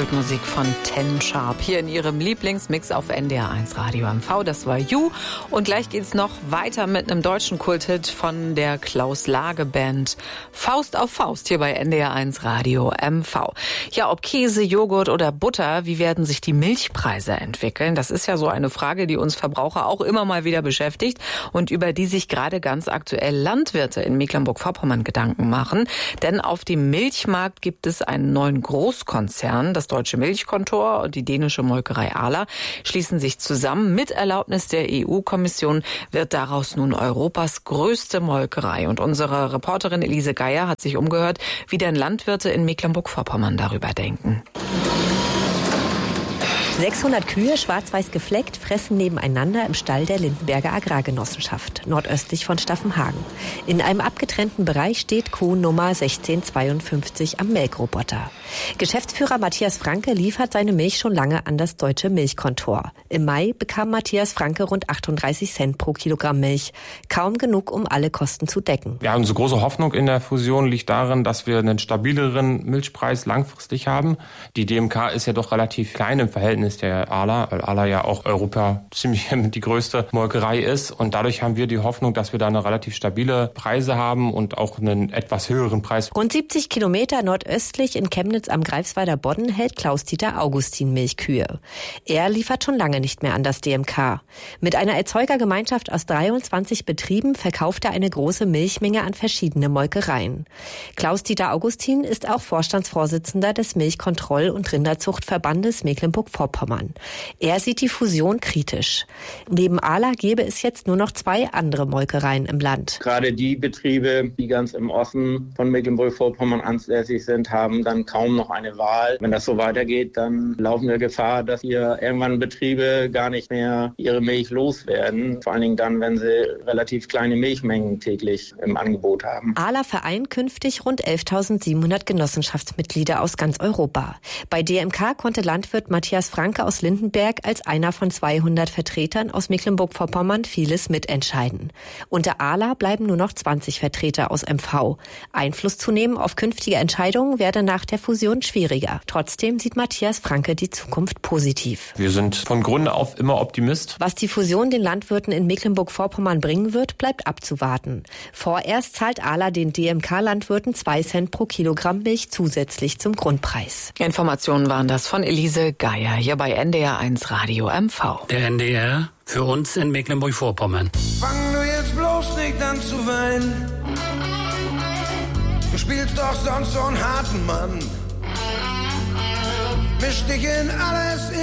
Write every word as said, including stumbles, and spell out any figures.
Kultmusik von Ten Sharp hier in ihrem Lieblingsmix auf N D R eins Radio M V. Das war You. Und gleich geht's noch weiter mit einem deutschen Kulthit von der Klaus-Lage-Band. Faust auf Faust hier bei N D R eins Radio M V. Ja, ob Käse, Joghurt oder Butter, wie werden sich die Milchpreise entwickeln? Das ist ja so eine Frage, die uns Verbraucher auch immer mal wieder beschäftigt und über die sich gerade ganz aktuell Landwirte in Mecklenburg-Vorpommern Gedanken machen. Denn auf dem Milchmarkt gibt es einen neuen Großkonzern. Das Deutsche Milchkontor und die dänische Molkerei Arla schließen sich zusammen. Mit Erlaubnis der E U-Kommission wird daraus nun Europas größte Molkerei. Und unsere Reporterin Elise Geier hat sich umgehört, wie denn Landwirte in Mecklenburg-Vorpommern darüber denken. sechshundert Kühe, schwarz-weiß gefleckt, fressen nebeneinander im Stall der Lindenberger Agrargenossenschaft, nordöstlich von Staffenhagen. In einem abgetrennten Bereich steht Kuh Nummer sechzehnhundertzweiundfünfzig am Melkroboter. Geschäftsführer Matthias Franke liefert seine Milch schon lange an das Deutsche Milchkontor. Im Mai bekam Matthias Franke rund achtunddreißig Cent pro Kilogramm Milch. Kaum genug, um alle Kosten zu decken. Ja, unsere große Hoffnung in der Fusion liegt darin, dass wir einen stabileren Milchpreis langfristig haben. Die D M K ist ja doch relativ klein im Verhältnis der Arla, weil Arla ja auch Europa ziemlich die größte Molkerei ist. Und dadurch haben wir die Hoffnung, dass wir da eine relativ stabile Preise haben und auch einen etwas höheren Preis. Rund siebzig Kilometer nordöstlich in Chemnitz am Greifswalder Bodden hält Klaus-Dieter Augustin Milchkühe. Er liefert schon lange nicht mehr an das D M K. Mit einer Erzeugergemeinschaft aus dreiundzwanzig Betrieben verkauft er eine große Milchmenge an verschiedene Molkereien. Klaus-Dieter Augustin ist auch Vorstandsvorsitzender des Milchkontroll- und Rinderzuchtverbandes Mecklenburg-Vorpommern. Er sieht die Fusion kritisch. Neben Arla gäbe es jetzt nur noch zwei andere Molkereien im Land. Gerade die Betriebe, die ganz im Osten von Mecklenburg-Vorpommern ansässig sind, haben dann kaum noch eine Wahl. Wenn das so weitergeht, dann laufen wir Gefahr, dass hier irgendwann Betriebe gar nicht mehr ihre Milch loswerden. Vor allen Dingen dann, wenn sie relativ kleine Milchmengen täglich im Angebot haben. Arla vereint künftig rund elftausendsiebenhundert Genossenschaftsmitglieder aus ganz Europa. Bei D M K konnte Landwirt Matthias Franke aus Lindenberg als einer von zweihundert Vertretern aus Mecklenburg-Vorpommern vieles mitentscheiden. Unter Arla bleiben nur noch zwanzig Vertreter aus M V. Einfluss zu nehmen auf künftige Entscheidungen werde nach der Fusion schwieriger. Trotzdem sieht Matthias Franke die Zukunft positiv. Wir sind von Grunde auf immer Optimist. Was die Fusion den Landwirten in Mecklenburg-Vorpommern bringen wird, bleibt abzuwarten. Vorerst zahlt Arla den D M K-Landwirten zwei Cent pro Kilogramm Milch zusätzlich zum Grundpreis. Informationen waren das von Elise Geier hier bei N D R eins Radio M V. Der N D R für uns in Mecklenburg-Vorpommern. Fang du jetzt bloß nicht an zu weinen. Du spielst doch sonst so einen harten Mann. Misch dich in alles